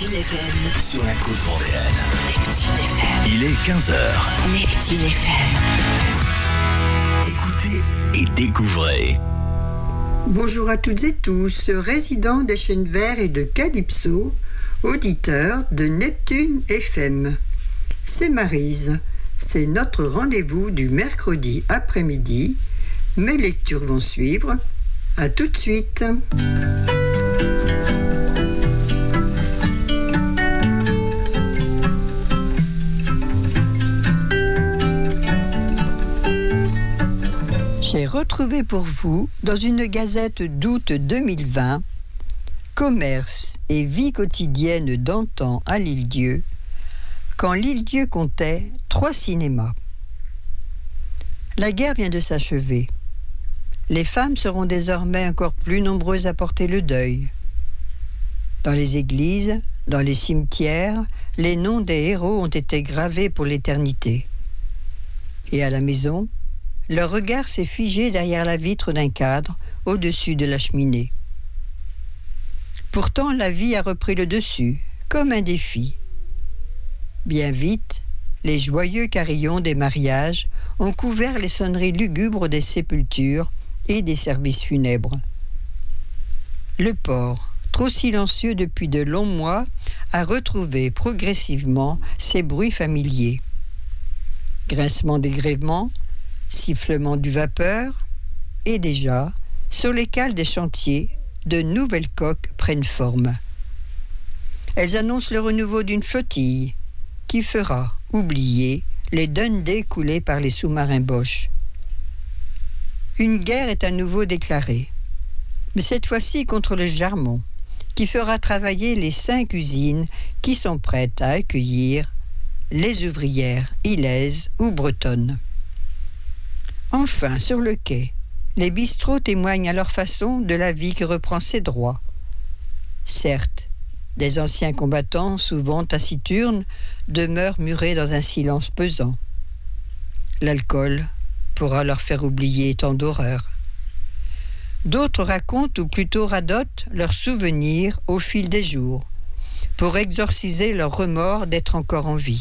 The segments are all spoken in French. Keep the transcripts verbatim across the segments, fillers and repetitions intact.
Neptune F M. Sur la côte vendéenne. Neptune F M. Il est quinze heures. Neptune F M. Écoutez et découvrez. Bonjour à toutes et tous, résidents des Chênes Verts et de Calypso, auditeurs de Neptune F M. C'est Maryse. C'est notre rendez-vous du mercredi après-midi. Mes lectures vont suivre. À tout de suite. J'ai retrouvé pour vous, dans une gazette d'août deux mille vingt, Commerce et vie quotidienne d'antan à l'Île-Dieu, quand l'Île-Dieu comptait trois cinémas. La guerre vient de s'achever. Les femmes seront désormais encore plus nombreuses à porter le deuil. Dans les églises, dans les cimetières, les noms des héros ont été gravés pour l'éternité. Et à la maison, leur regard s'est figé derrière la vitre d'un cadre, au-dessus de la cheminée. Pourtant, la vie a repris le dessus, comme un défi. Bien vite, les joyeux carillons des mariages ont couvert les sonneries lugubres des sépultures et des services funèbres. Le port, trop silencieux depuis de longs mois, a retrouvé progressivement ses bruits familiers. Grincement des gréements, sifflement du vapeur, et déjà, sur les cales des chantiers, de nouvelles coques prennent forme. Elles annoncent le renouveau d'une flottille qui fera oublier les Dundee coulés par les sous-marins Bosch. Une guerre est à nouveau déclarée, mais cette fois-ci contre le Jarmon, qui fera travailler les cinq usines qui sont prêtes à accueillir les ouvrières ilaises ou bretonnes. Enfin, sur le quai, les bistrots témoignent à leur façon de la vie qui reprend ses droits. Certes, des anciens combattants, souvent taciturnes, demeurent murés dans un silence pesant. L'alcool pourra leur faire oublier tant d'horreurs. D'autres racontent, ou plutôt radotent, leurs souvenirs au fil des jours, pour exorciser leur remords d'être encore en vie.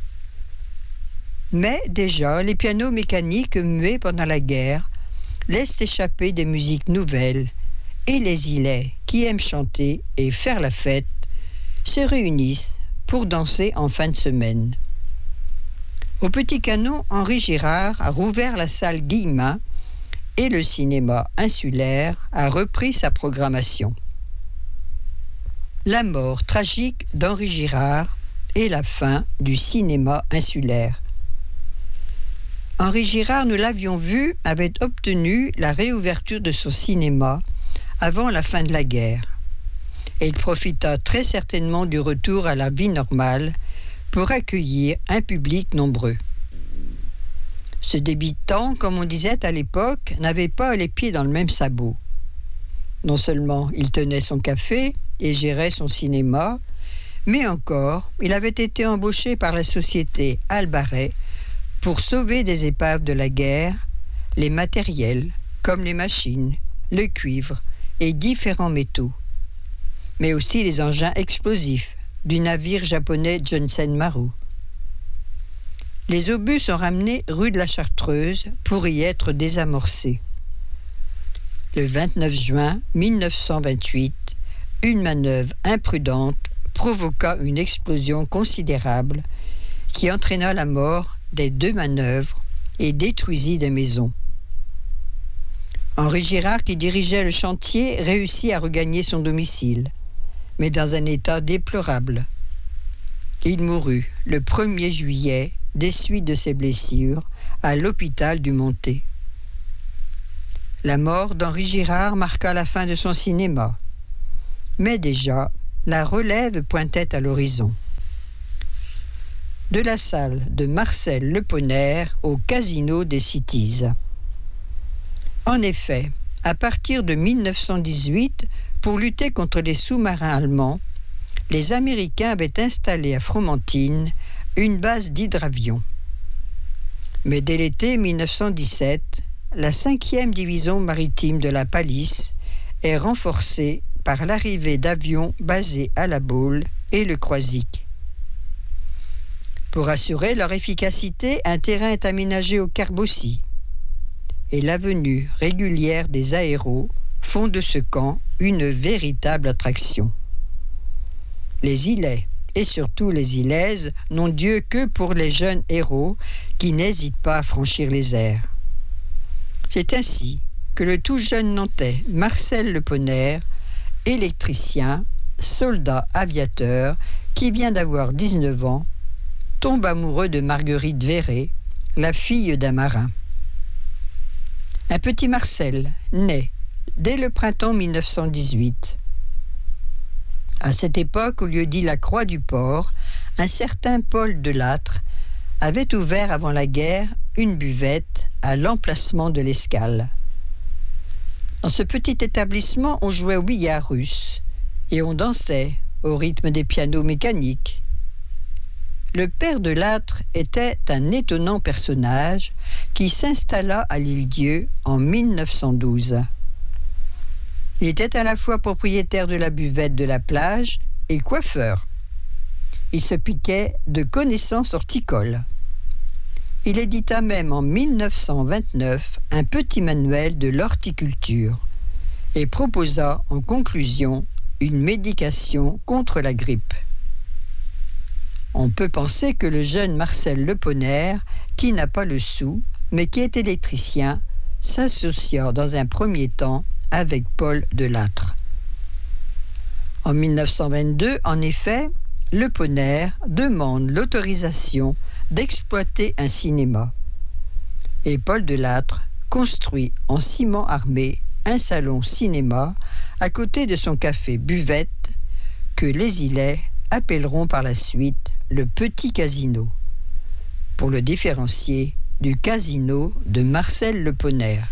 Mais déjà, les pianos mécaniques muets pendant la guerre laissent échapper des musiques nouvelles, et les îlets qui aiment chanter et faire la fête se réunissent pour danser en fin de semaine. Au Petit Canon, Henri Girard a rouvert la salle Guillemin et le cinéma insulaire a repris sa programmation. La mort tragique d'Henri Girard et la fin du cinéma insulaire. Henri Girard, nous l'avions vu, avait obtenu la réouverture de son cinéma avant la fin de la guerre. Et il profita très certainement du retour à la vie normale pour accueillir un public nombreux. Ce débutant, comme on disait à l'époque, n'avait pas les pieds dans le même sabot. Non seulement il tenait son café et gérait son cinéma, mais encore, il avait été embauché par la société Albaret pour sauver des épaves de la guerre, les matériels, comme les machines, le cuivre et différents métaux, mais aussi les engins explosifs du navire japonais Johnsen Maru. Les obus sont ramenés rue de la Chartreuse pour y être désamorcés. Le vingt-neuf juin mille neuf cent vingt-huit, une manœuvre imprudente provoqua une explosion considérable qui entraîna la mort des deux manœuvres et détruisit des maisons. Henri Girard, qui dirigeait le chantier, réussit à regagner son domicile, mais dans un état déplorable. Il mourut le premier juillet des suites de ses blessures à l'hôpital du Montet. La mort d'Henri Girard marqua la fin de son cinéma, mais déjà la relève pointait à l'horizon. De la salle de Marcel Le Ponner au casino des Cities. En effet, à partir de mille neuf cent dix-huit, pour lutter contre les sous-marins allemands, les Américains avaient installé à Fromentine une base d'hydravions. Mais dès l'été mille neuf cent dix-sept, la cinquième division maritime de la Pallice est renforcée par l'arrivée d'avions basés à La Baule et le Croisic. Pour assurer leur efficacité, un terrain est aménagé au Carbossi et l'avenue régulière des aéros font de ce camp une véritable attraction. Les Ilais et surtout les Ilaises n'ont Dieu que pour les jeunes héros qui n'hésitent pas à franchir les airs. C'est ainsi que le tout jeune Nantais Marcel Le Ponaire, électricien, soldat aviateur, qui vient d'avoir dix-neuf ans, tombe amoureux de Marguerite Véret, la fille d'un marin. Un petit Marcel naît dès le printemps mille neuf cent dix-huit. À cette époque, au lieu dit la Croix du Port, un certain Paul Delattre avait ouvert avant la guerre une buvette à l'emplacement de l'Escale. Dans ce petit établissement, on jouait au billard russe et on dansait au rythme des pianos mécaniques. Le père Delattre était un étonnant personnage qui s'installa à l'Île-Dieu en mille neuf cent douze. Il était à la fois propriétaire de la buvette de la plage et coiffeur. Il se piquait de connaissances horticoles. Il édita même en mille neuf cent vingt-neuf un petit manuel de l'horticulture et proposa en conclusion une médication contre la grippe. On peut penser que le jeune Marcel Le Ponaire, qui n'a pas le sou, mais qui est électricien, s'associa dans un premier temps avec Paul Delattre. En mille neuf cent vingt-deux, en effet, Le Ponaire demande l'autorisation d'exploiter un cinéma. Et Paul Delattre construit en ciment armé un salon cinéma à côté de son café buvette que les Ilais appelleront par la suite le Petit Casino, pour le différencier du casino de Marcel Le Ponaire.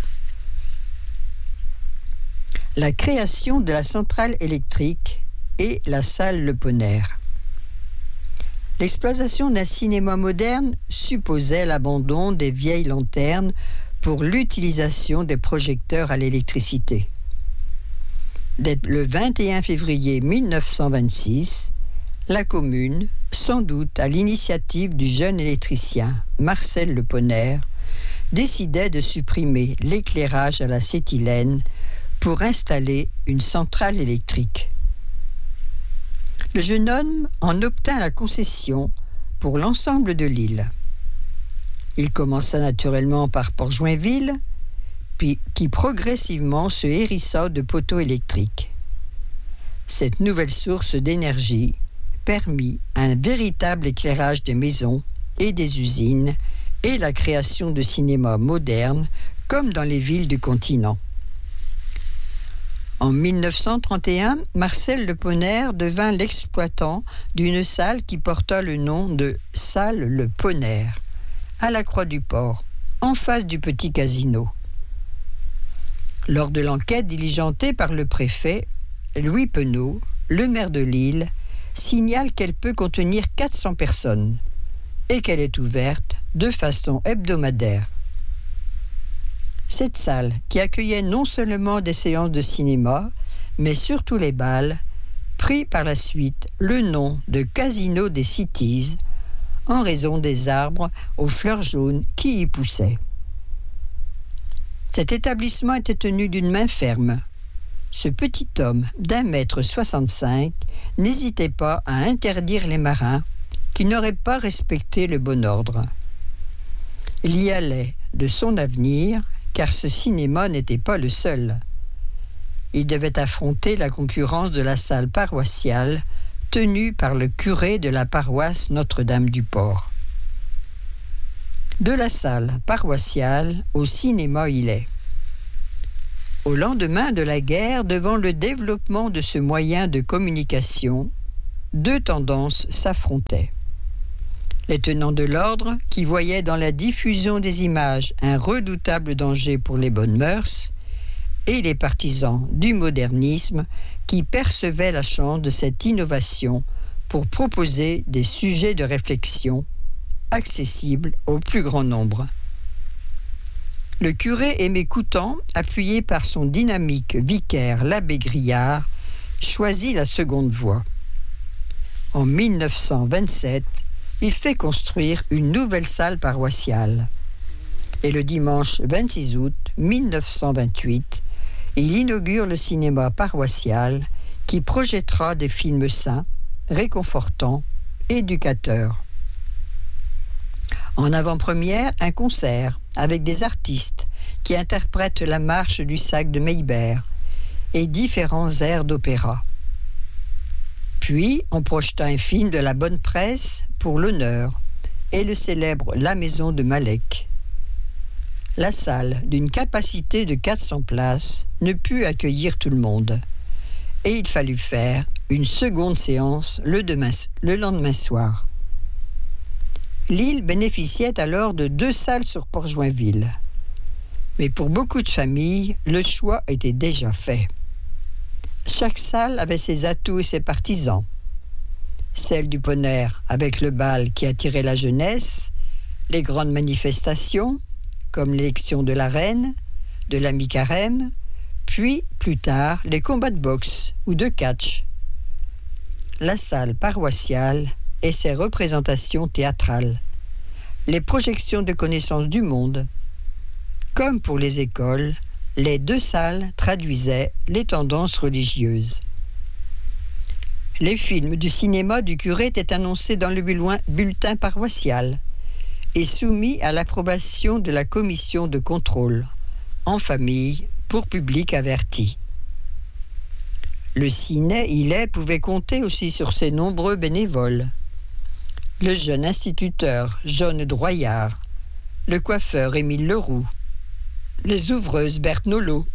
La création de la centrale électrique et la salle Le Ponaire. L'exploitation d'un cinéma moderne supposait l'abandon des vieilles lanternes pour l'utilisation des projecteurs à l'électricité. Dès le vingt et un février mille neuf cent vingt-six, la commune, sans doute à l'initiative du jeune électricien Marcel Le Ponaire, décidait de supprimer l'éclairage à l'acétylène pour installer une centrale électrique. Le jeune homme en obtint la concession pour l'ensemble de l'île. Il commença naturellement par Port-Joinville, puis qui progressivement se hérissa de poteaux électriques. Cette nouvelle source d'énergie permit un véritable éclairage des maisons et des usines et la création de cinémas modernes comme dans les villes du continent. En mille neuf cent trente et un, Marcel Le Ponaire devint l'exploitant d'une salle qui porta le nom de Salle Le Ponaire, à la Croix du Port, en face du Petit Casino. Lors de l'enquête diligentée par le préfet, Louis Penaud, le maire de l'île, signale qu'elle peut contenir quatre cents personnes et qu'elle est ouverte de façon hebdomadaire. Cette salle, qui accueillait non seulement des séances de cinéma, mais surtout les bals, prit par la suite le nom de Casino des Cities, en raison des arbres aux fleurs jaunes qui y poussaient. Cet établissement était tenu d'une main ferme. Ce petit homme d'un mètre soixante-cinq n'hésitait pas à interdire les marins qui n'auraient pas respecté le bon ordre. Il y allait de son avenir, car ce cinéma n'était pas le seul. Il devait affronter la concurrence de la salle paroissiale tenue par le curé de la paroisse Notre-Dame-du-Port. De la salle paroissiale au cinéma Ilais. Au lendemain de la guerre, devant le développement de ce moyen de communication, deux tendances s'affrontaient. Les tenants de l'ordre, qui voyaient dans la diffusion des images un redoutable danger pour les bonnes mœurs, et les partisans du modernisme, qui percevaient la chance de cette innovation pour proposer des sujets de réflexion accessibles au plus grand nombre. Le curé Aimé Coutan, appuyé par son dynamique vicaire l'abbé Grillard, choisit la seconde voie. En mille neuf cent vingt-sept, il fait construire une nouvelle salle paroissiale. Et le dimanche vingt-six août mille neuf cent vingt-huit, il inaugure le cinéma paroissial qui projettera des films sains, réconfortants, éducateurs. En avant-première, un concert avec des artistes qui interprètent la marche du sac de Meyerbeer et différents airs d'opéra. Puis, on projeta un film de la bonne presse pour l'honneur et le célèbre La Maison de Malek. La salle, d'une capacité de quatre cents places, ne put accueillir tout le monde. Et il fallut faire une seconde séance le, demain, le lendemain soir. L'île bénéficiait alors de deux salles sur Port-Joinville. Mais pour beaucoup de familles, le choix était déjà fait. Chaque salle avait ses atouts et ses partisans. Celle du Ponnaire avec le bal qui attirait la jeunesse, les grandes manifestations, comme l'élection de la reine, de la mi-carême, puis, plus tard, les combats de boxe ou de catch. La salle paroissiale et ses représentations théâtrales, les projections de connaissances du monde. Comme pour les écoles, les deux salles traduisaient les tendances religieuses. Les films du cinéma du curé étaient annoncés dans le bulletin paroissial et soumis à l'approbation de la commission de contrôle, en famille, pour public averti. Le ciné Illet pouvait compter aussi sur ses nombreux bénévoles. Le jeune instituteur John Droyard, le coiffeur Émile Leroux, les ouvreuses Berthe Nolot,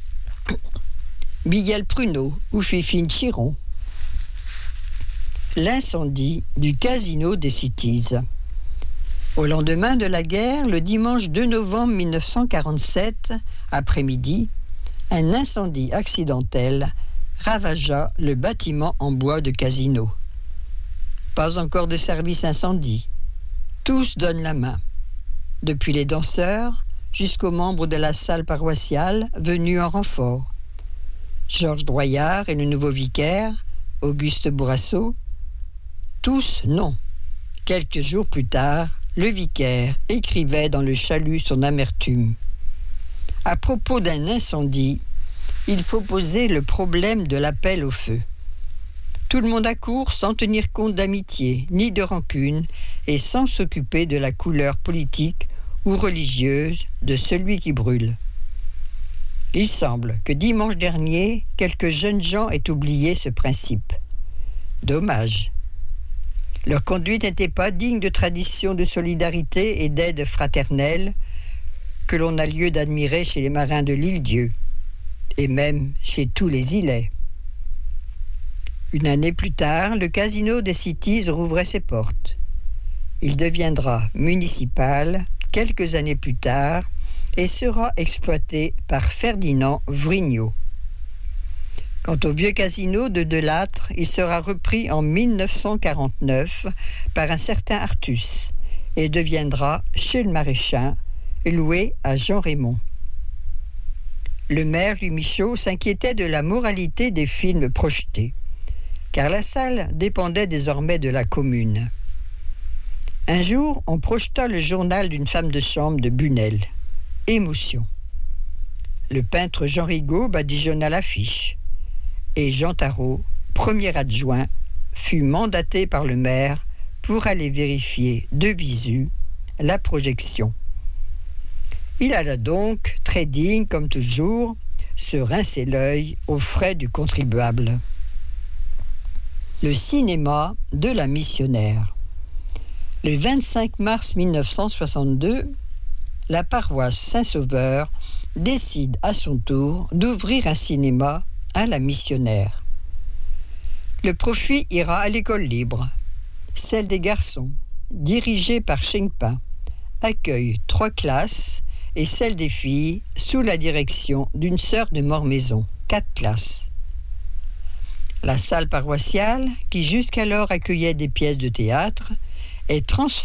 Miguel Pruneau ou Fifine Chiron. L'incendie du casino des Cities. Au lendemain de la guerre, le dimanche deux novembre mille neuf cent quarante-sept, après-midi, un incendie accidentel ravagea le bâtiment en bois de casino. Pas encore de service incendie. Tous donnent la main, depuis les danseurs jusqu'aux membres de la salle paroissiale venus en renfort. Georges Droyard et le nouveau vicaire, Auguste Bourrasso. Tous, non. Quelques jours plus tard, le vicaire écrivait dans le Chalut son amertume. À propos d'un incendie, il faut poser le problème de l'appel au feu. Tout le monde accourt sans tenir compte d'amitié ni de rancune et sans s'occuper de la couleur politique ou religieuse de celui qui brûle. Il semble que dimanche dernier, quelques jeunes gens aient oublié ce principe. Dommage. Leur conduite n'était pas digne de traditions de solidarité et d'aide fraternelle que l'on a lieu d'admirer chez les marins de l'Île-Dieu et même chez tous les îlets. Une année plus tard, le casino des Cities rouvrait ses portes. Il deviendra municipal quelques années plus tard et sera exploité par Ferdinand Vrignot. Quant au vieux casino de Delattre, il sera repris en mille neuf cent quarante-neuf par un certain Artus et deviendra, chez le Maréchal, loué à Jean Raymond. Le maire Louis Michaud s'inquiétait de la moralité des films projetés, car la salle dépendait désormais de la commune. Un jour, on projeta le journal d'une femme de chambre de Bunel. Émotion. Le peintre Jean Rigaud badigeonna l'affiche. Et Jean Tarot, premier adjoint, fut mandaté par le maire pour aller vérifier de visu la projection. Il alla donc, très digne comme toujours, se rincer l'œil aux frais du contribuable. Le cinéma de la missionnaire. Le vingt-cinq mars mille neuf cent soixante-deux, la paroisse Saint-Sauveur décide à son tour d'ouvrir un cinéma à la missionnaire. Le profit ira à l'école libre. Celle des garçons, dirigée par Chengpin, accueille trois classes et celle des filles sous la direction d'une sœur de Mormaison, quatre classes. La salle paroissiale, qui jusqu'alors accueillait des pièces de théâtre, est transformée